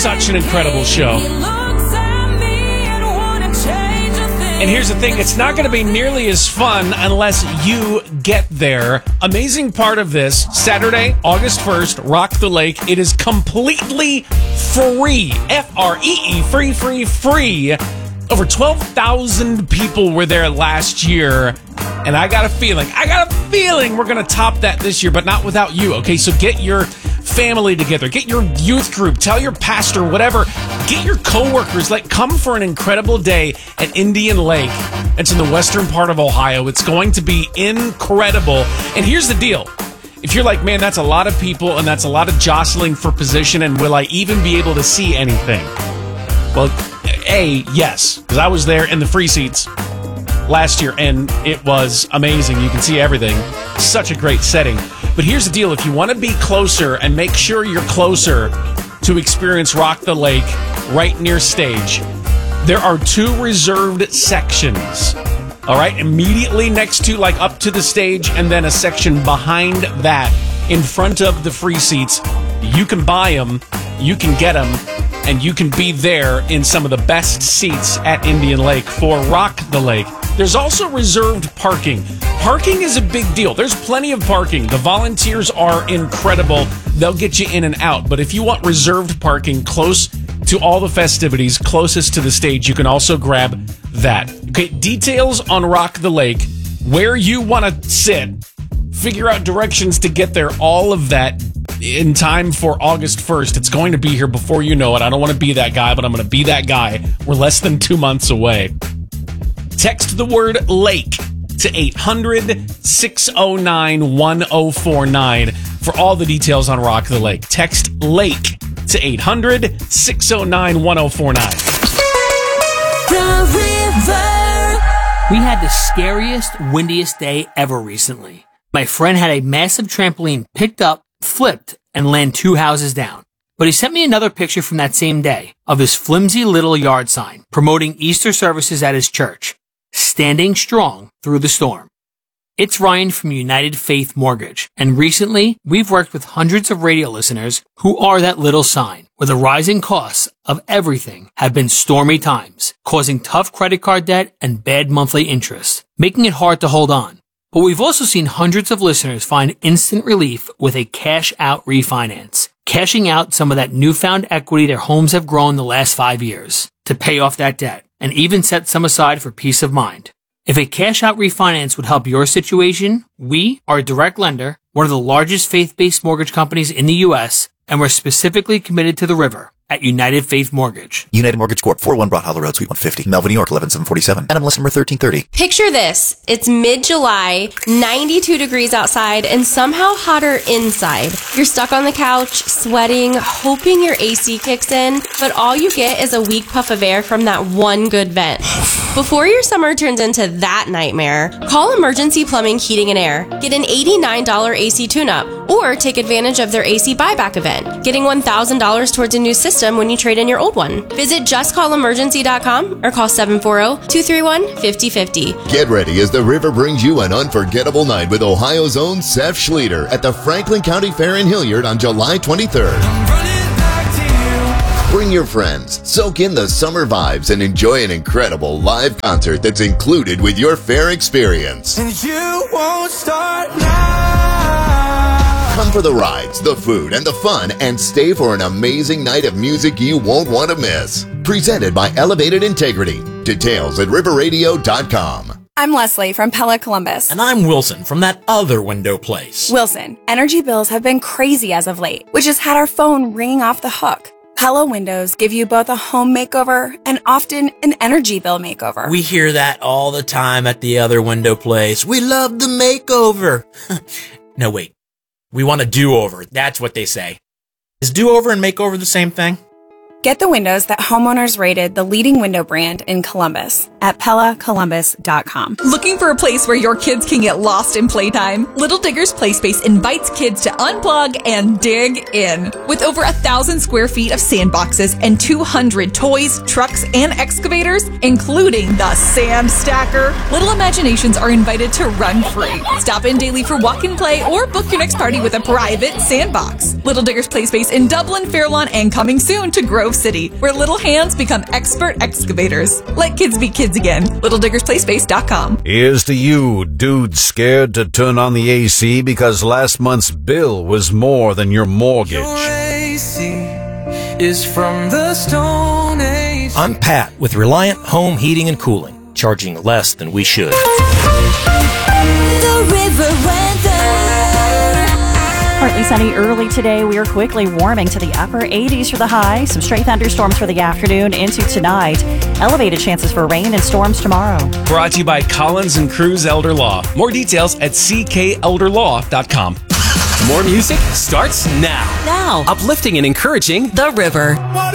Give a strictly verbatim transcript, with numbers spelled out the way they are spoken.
Such an incredible show. And here's the thing, it's not going to be nearly as fun unless you get there. Amazing part of this, Saturday, August first, Rock the Lake. It is completely free. F R E E, free, free, free. Over twelve thousand people were there last year. And I got a feeling, I got a feeling we're going to top that this year, but not without you, okay? So get your family together, get your youth group, tell your pastor, whatever, get your coworkers, like, come for an incredible day at Indian Lake. It's in the western part of Ohio. It's going to be incredible. And here's the deal. If you're like, man, that's a lot of people and that's a lot of jostling for position, and will I even be able to see anything? Well, A, yes, because I was there in the free seats last year, and it was amazing. You can see everything. Such a great setting. But here's the deal. If you want to be closer and make sure you're closer to experience Rock the Lake right near stage, there are two reserved sections. All right? Immediately next to, like, up to the stage, and then a section behind that in front of the free seats. You can buy them, you can get them, and you can be there in some of the best seats at Indian Lake for Rock the Lake. There's also reserved parking. Parking is a big deal. There's plenty of parking. The volunteers are incredible. They'll get you in and out. But if you want reserved parking close to all the festivities, closest to the stage, you can also grab that. Okay, details on Rock the Lake, where you want to sit, figure out directions to get there, all of that in time for August first. It's going to be here before you know it. I don't want to be that guy, but I'm going to be that guy. We're less than two months away. Text the word lake to eight hundred, six oh nine, one oh four nine for all the details on Rock the Lake. Text lake to eight hundred, six oh nine, one oh four nine. The river. We had the scariest, windiest day ever recently. My friend had a massive trampoline picked up, flipped, and land two houses down. But he sent me another picture from that same day of his flimsy little yard sign promoting Easter services at his church, standing strong through the storm. It's Ryan from United Faith Mortgage, and recently we've worked with hundreds of radio listeners who are that little sign, where the rising costs of everything have been stormy times, causing tough credit card debt and bad monthly interest, making it hard to hold on. But we've also seen hundreds of listeners find instant relief with a cash-out refinance, cashing out some of that newfound equity their homes have grown the last five years to pay off that debt, and even set some aside for peace of mind. If a cash-out refinance would help your situation, we are a direct lender, one of the largest faith-based mortgage companies in the U S, and we're specifically committed to the river at United Faith Mortgage. United Mortgage Corp, four oh one Broad Hollow Road, Suite one fifty, Melville, New York, eleven seven forty-seven. N M L S number thirteen thirty. Picture this. It's mid-July, ninety-two degrees outside, and somehow hotter inside. You're stuck on the couch, sweating, hoping your A C kicks in, but all you get is a weak puff of air from that one good vent. Before your summer turns into that nightmare, call Emergency Plumbing, Heating, and Air. Get an eighty-nine dollars A C tune-up, or take advantage of their A C buyback event, getting one thousand dollars towards a new system when you trade in your old one. Visit just call emergency dot com or call seven four zero, two three one, five zero five zero. Get ready as the river brings you an unforgettable night with Ohio's own Seth Schlueter at the Franklin County Fair in Hilliard on July twenty-third. Bring your friends, soak in the summer vibes, and enjoy an incredible live concert that's included with your fair experience. And you won't start now. Come for the rides, the food, and the fun, and stay for an amazing night of music you won't want to miss. Presented by Elevated Integrity. Details at river radio dot com. I'm Leslie from Pella Columbus. And I'm Wilson from that other window place. Wilson, energy bills have been crazy as of late, which has had our phone ringing off the hook. Pella Windows give you both a home makeover and often an energy bill makeover. We hear that all the time at the other window place. We love the makeover. No, wait. We want a do-over. That's what they say. Is do-over and makeover the same thing? Get the windows that homeowners rated the leading window brand in Columbus. at pella columbus dot com. Looking for a place where your kids can get lost in playtime? Little Diggers Play Space invites kids to unplug and dig in. With over a thousand square feet of sandboxes and two hundred toys, trucks, and excavators, including the Sand Stacker, little imaginations are invited to run free. Stop in daily for walk and play or book your next party with a private sandbox. Little Diggers Play Space in Dublin, Fairlawn, and coming soon to Grove City, where little hands become expert excavators. Let kids be kids again. little diggers play space dot com. Here's to you, dude scared to turn on the A C because last month's bill was more than your mortgage. Your A C is from the Stone Age. I'm Pat with Reliant Home Heating and Cooling, charging less than we should. The River Weather. Partly sunny early today. We are quickly warming to the upper eighties for the high. Some stray thunderstorms for the afternoon into tonight. Elevated chances for rain and storms tomorrow. Brought to you by Collins and Cruz Elder Law. More details at c k elder law dot com. More music starts now. Now. Uplifting and encouraging The River.